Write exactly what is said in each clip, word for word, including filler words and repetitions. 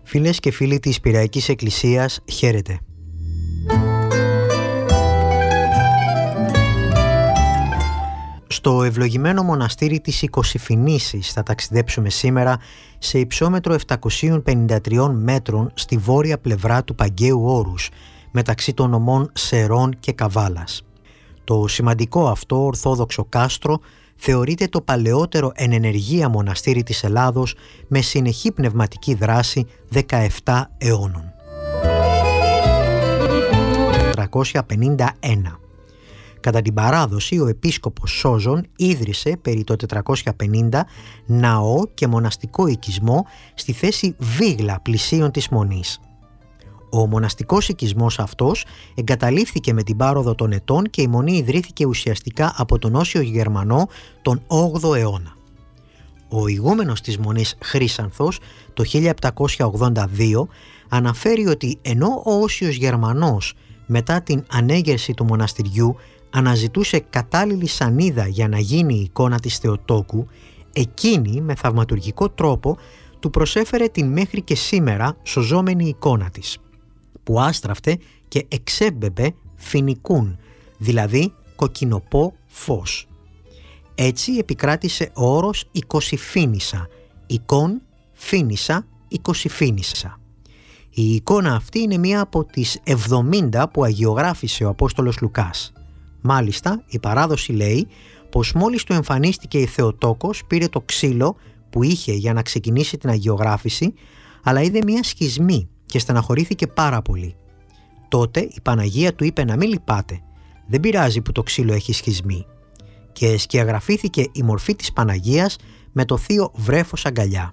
Φίλες και φίλοι της Πειραϊκής Εκκλησίας, χαίρετε. Στο ευλογημένο μοναστήρι της Οικοσυφηνήσης θα ταξιδέψουμε σήμερα σε υψόμετρο επτακόσιων πενήντα τριών μέτρων στη βόρεια πλευρά του Παγκαίου Όρους, μεταξύ των νομών Σερών και Καβάλας. Το σημαντικό αυτό ορθόδοξο κάστρο θεωρείται το παλαιότερο εν ενεργεία μοναστήρι της Ελλάδος με συνεχή πνευματική δράση δεκαεπτά αιώνων. τριακόσια πενήντα ένα. Κατά την παράδοση, ο επίσκοπος Σόζων ίδρυσε περί το τετρακόσια πενήντα ναό και μοναστικό οικισμό στη θέση Βίγλα πλησίων της Μονής. Ο μοναστικός οικισμός αυτός εγκαταλείφθηκε με την πάροδο των ετών και η Μονή ιδρύθηκε ουσιαστικά από τον Όσιο Γερμανό τον όγδοο αιώνα. Ο ηγούμενος της Μονής Χρύσανθος το χίλια επτακόσια ογδόντα δύο αναφέρει ότι ενώ ο Όσιος Γερμανός μετά την ανέγερση του μοναστηριού αναζητούσε κατάλληλη σανίδα για να γίνει η εικόνα της Θεοτόκου, εκείνη με θαυματουργικό τρόπο του προσέφερε την μέχρι και σήμερα σωζόμενη εικόνα της, που άστραφτε και εξέμπεμπε φοινικούν, δηλαδή κοκκινοπό φως. Έτσι επικράτησε ο όρος Οικοσυφήνισσα, εικόν φήνισσα, Οικοσυφήνισσα. Η εικόνα αυτή είναι μία από τις εβδομήντα που αγιογράφησε ο Απόστολος Λουκάς. Μάλιστα, η παράδοση λέει πως μόλις του εμφανίστηκε η Θεοτόκος πήρε το ξύλο που είχε για να ξεκινήσει την αγιογράφηση, αλλά είδε μία σχισμή και στεναχωρήθηκε πάρα πολύ. Τότε η Παναγία του είπε να μην λυπάται, δεν πειράζει που το ξύλο έχει σχισμή, και σκιαγραφήθηκε η μορφή της Παναγίας με το θείο βρέφος αγκαλιά.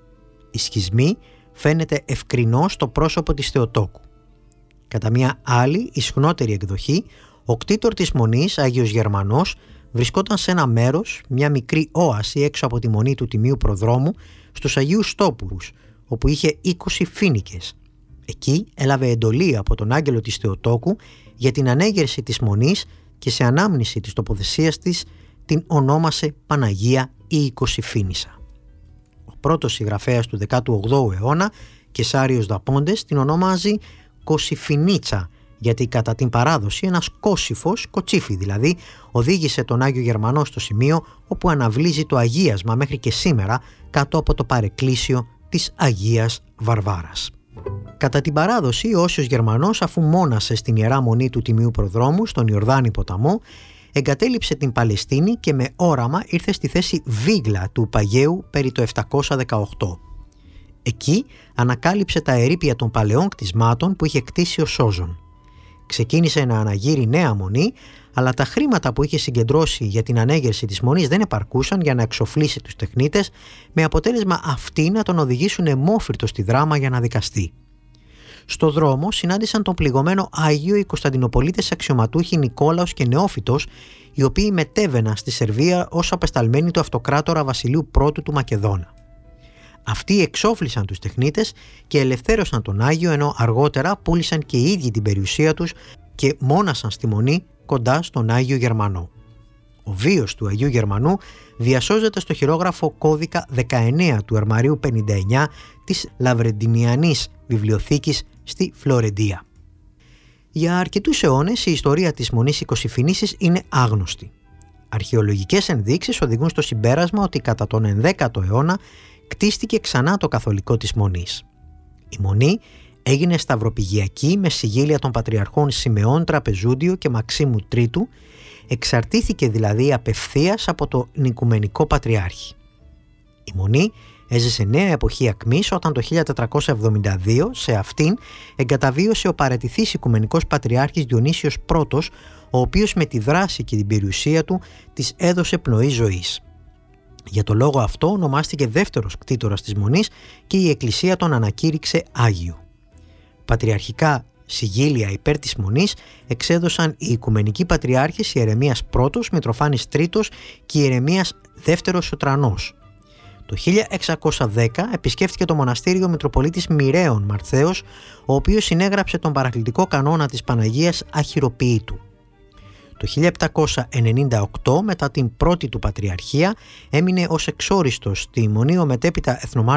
Η σχισμή φαίνεται ευκρινώς στο πρόσωπο της Θεοτόκου. Κατά μια άλλη, ισχνότερη εκδοχή, ο κτήτορ της Μονής, Άγιος Γερμανός, βρισκόταν σε ένα μέρος, μια μικρή όαση έξω από τη Μονή του Τιμίου Προδρόμου, στους Αγίους Τόπους, όπου είχε είκοσι φοίνικες. Εκεί έλαβε εντολή από τον άγγελο της Θεοτόκου για την ανέγερση της Μονής και σε ανάμνηση της τοποθεσίας της την ονόμασε Παναγία ή Οικοσυφήνισσα. Ο πρώτος συγγραφέας του δέκατου όγδοου αιώνα, Κεσάριος Δαπόντες, την ονομάζει Κοσυφηνίτσα, γιατί κατά την παράδοση ένας Κόσυφος, κοτσίφι δηλαδή, οδήγησε τον Άγιο Γερμανό στο σημείο όπου αναβλύζει το αγίασμα μέχρι και σήμερα κάτω από το παρεκκλήσιο της Αγίας Βαρβάρας. Κατά την παράδοση, ο Όσιος Γερμανός, αφού μόνασε στην Ιερά Μονή του Τιμίου Προδρόμου στον Ιορδάνη ποταμό, εγκατέλειψε την Παλαιστίνη και με όραμα ήρθε στη θέση Βίγλα του Παγαίου περί το επτακόσια δεκαοκτώ. Εκεί ανακάλυψε τα ερείπια των παλαιών κτισμάτων που είχε κτίσει ο Σόζων. Ξεκίνησε να αναγείρει νέα μονή, αλλά τα χρήματα που είχε συγκεντρώσει για την ανέγερση της μονής δεν επαρκούσαν για να εξοφλήσει τους τεχνίτες, με αποτέλεσμα αυτοί να τον οδηγήσουν αιμόφυρτο στη Δράμα για να δικαστεί. Στο δρόμο συνάντησαν τον πληγωμένο Άγιο οι Κωνσταντινοπολίτες αξιωματούχοι Νικόλαος και Νεόφυτος, οι οποίοι μετέβαιναν στη Σερβία ως απεσταλμένοι του αυτοκράτορα Βασιλείου Πρώτου του Μακεδόνα. Αυτοί εξόφλησαν τους τεχνίτες και ελευθέρωσαν τον Άγιο, ενώ αργότερα πούλησαν και οι ίδιοι την περιουσία τους και μόνασαν στη Μονή κοντά στον Άγιο Γερμανό. Ο βίος του Αγίου Γερμανού διασώζεται στο χειρόγραφο κώδικα δεκαεννέα του Αρμαρίου πενήντα εννέα της Λαβρεντινιανής Βιβλιοθήκης στη Φλωρεντία. Για αρκετούς αιώνες η ιστορία της Μονής Οικοσυφηνήσης είναι άγνωστη. Αρχαιολογικές ενδείξεις οδηγούν στο συμπέρασμα ότι κατά τον ενδέκατο αιώνα κτίστηκε ξανά το καθολικό της Μονής. Η Μονή έγινε σταυροπηγιακή με συγγήλια των πατριαρχών Σιμεών Τραπεζούντιο και Μαξίμου Τρίτου, εξαρτήθηκε δηλαδή απευθείας από το Νικουμενικό Πατριάρχη. Η Μονή έζησε νέα εποχή ακμής όταν το χίλια τετρακόσια εβδομήντα δύο σε αυτήν εγκαταβίωσε ο παραιτηθής Οικουμενικός Πατριάρχης Διονύσιος Πρώτος, ο οποίος με τη δράση και την περιουσία του της έδωσε πνοή ζωής. Για το λόγο αυτό ονομάστηκε δεύτερος κτήτορας της Μονής και η Εκκλησία τον ανακήρυξε Άγιο. Πατριαρχικά συγγήλια υπέρ της Μονής εξέδωσαν οι Οικουμενικοί Πατριάρχες Ιερεμίας Πρώτος, Μητροφάνης Τρίτος και Ιερεμίας Δεύτερος Σωτρανός. Το χίλια εξακόσια δέκα επισκέφθηκε το μοναστήριο Μητροπολίτης Μοιραίων Μαρθαίος, ο οποίος συνέγραψε τον παρακλητικό κανόνα της Παναγίας Αχυροποιήτου. Το χίλια επτακόσια ενενήντα οκτώ, μετά την πρώτη του πατριαρχία, έμεινε ως εξόριστος στη Μονή ο μετέπειτα εθνομάρτυρας